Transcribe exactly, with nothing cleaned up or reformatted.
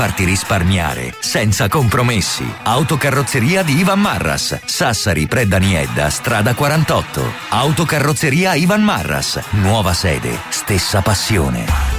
farti risparmiare senza compromessi. Autocarrozzeria di Ivan Marras, Sassari Predaniedda, strada quarantotto. Autocarrozzeria Ivan Marras, nuova sede, stessa passione.